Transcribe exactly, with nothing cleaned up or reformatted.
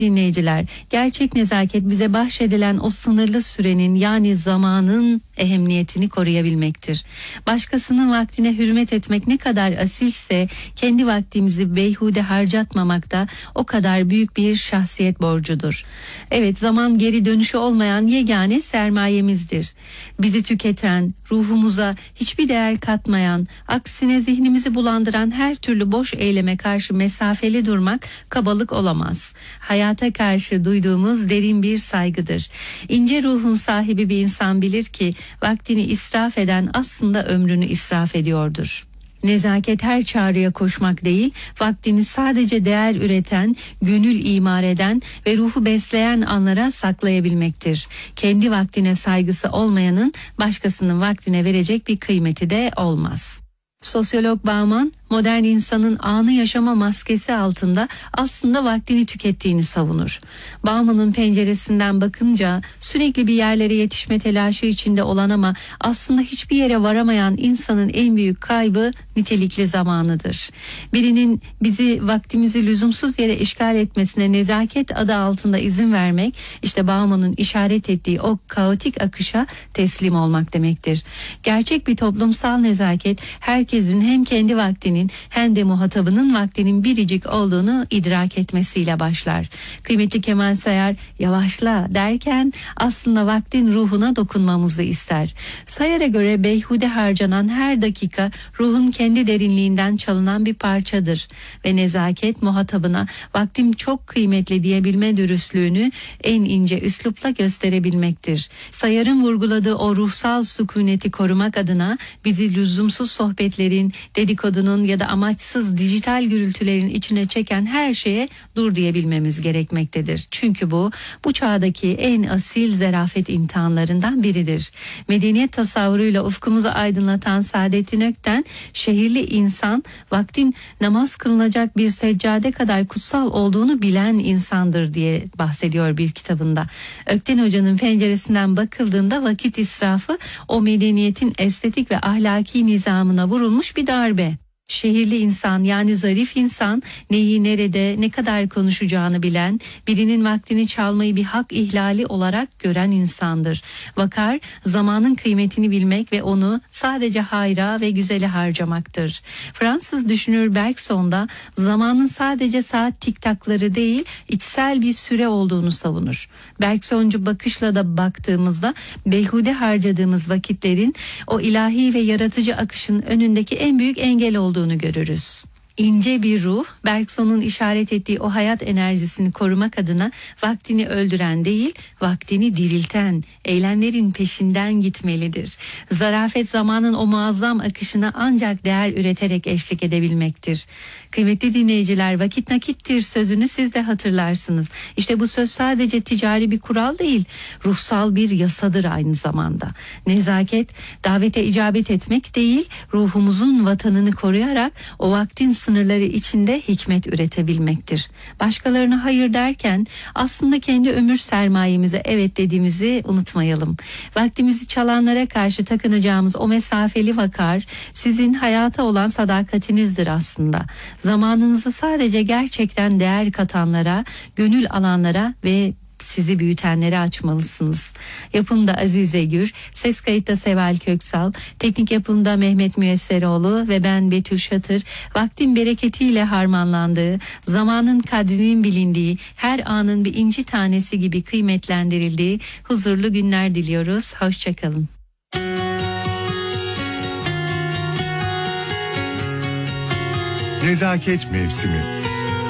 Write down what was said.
Dinleyiciler, gerçek nezaket bize bahşedilen o sınırlı sürenin, yani zamanın ehemmiyetini koruyabilmektir. Başkasının vaktine hürmet etmek ne kadar asilse, kendi vaktimizi beyhude harcatmamak da o kadar büyük bir şahsiyet borcudur. Evet, zaman geri dönüşü olmayan yegane sermayemizdir. Bizi tüketen, ruhumuza hiçbir değer katmayan, aksine zihnimizi bulandıran her türlü boş eyleme karşı mesafeli durmak kabalık olamaz. Hayata karşı duyduğumuz derin bir saygıdır. İnce ruhun sahibi bir insan bilir ki vaktini israf eden aslında ömrünü israf ediyordur. Nezaket her çağrıya koşmak değil, vaktini sadece değer üreten, gönül imar eden ve ruhu besleyen anlara saklayabilmektir. Kendi vaktine saygısı olmayanın başkasının vaktine verecek bir kıymeti de olmaz. Sosyolog Bauman, modern insanın anı yaşama maskesi altında aslında vaktini tükettiğini savunur. Bauman'ın penceresinden bakınca sürekli bir yerlere yetişme telaşı içinde olan ama aslında hiçbir yere varamayan insanın en büyük kaybı nitelikli zamanıdır. Birinin bizi, vaktimizi lüzumsuz yere işgal etmesine nezaket adı altında izin vermek, işte Bauman'ın işaret ettiği o kaotik akışa teslim olmak demektir. Gerçek bir toplumsal nezaket, herkesin hem kendi vaktinin hem de muhatabının vaktinin biricik olduğunu idrak etmesiyle başlar. Kıymetli Kemal Sayar, yavaşla derken aslında vaktin ruhuna dokunmamızı ister. Sayar'a göre beyhude harcanan her dakika ruhun kendi derinliğinden çalınan bir parçadır ve nezaket muhatabına vaktim çok kıymetli diyebilme dürüstlüğünü en ince üslupla gösterebilmektir. Sayar'ın vurguladığı o ruhsal sükuneti korumak adına bizi lüzumsuz sohbetlerin, dedikodunun ya da amaçsız dijital gürültülerin içine çeken her şeye dur diyebilmemiz gerekmektedir. Çünkü bu, bu çağdaki en asil zarafet imtihanlarından biridir. Medeniyet tasavvuruyla ufkumuzu aydınlatan Saadettin Ökten, şehirli insan vaktin namaz kılınacak bir seccade kadar kutsal olduğunu bilen insandır diye bahsediyor bir kitabında. Ökten Hoca'nın penceresinden bakıldığında vakit israfı o medeniyetin estetik ve ahlaki nizamına vurulmuş bir darbe. Şehirli insan, yani zarif insan, neyi nerede ne kadar konuşacağını bilen, birinin vaktini çalmayı bir hak ihlali olarak gören insandır. Vakar, zamanın kıymetini bilmek ve onu sadece hayra ve güzele harcamaktır. Fransız düşünür Bergson da zamanın sadece saat tiktakları değil, içsel bir süre olduğunu savunur. Bergsoncu bakışla da baktığımızda beyhude harcadığımız vakitlerin o ilahi ve yaratıcı akışın önündeki en büyük engel olduğunu görürüz. İnce bir ruh, Bergson'un işaret ettiği o hayat enerjisini korumak adına vaktini öldüren değil, vaktini dirilten, eylemlerin peşinden gitmelidir. Zarafet zamanın o muazzam akışına ancak değer üreterek eşlik edebilmektir. Kıymetli dinleyiciler, vakit nakittir sözünü siz de hatırlarsınız. İşte bu söz sadece ticari bir kural değil, ruhsal bir yasadır aynı zamanda. Nezaket, davete icabet etmek değil, ruhumuzun vatanını koruyarak o vaktin sınırları içinde hikmet üretebilmektir. Başkalarına hayır derken aslında kendi ömür sermayemize evet dediğimizi unutmayalım. Vaktimizi çalanlara karşı takınacağımız o mesafeli vakar sizin hayata olan sadakatinizdir aslında. Zamanınızı sadece gerçekten değer katanlara, gönül alanlara ve sizi büyütenlere açmalısınız. Yapımda Azize Gür, ses kayıtta Seval Köksal, teknik yapımda Mehmet Müyesseroğlu ve ben Betül Şatır. Vaktin bereketiyle harmanlandığı, zamanın kadrinin bilindiği, her anın bir inci tanesi gibi kıymetlendirildiği huzurlu günler diliyoruz. Hoşçakalın. Nezaket mevsimi.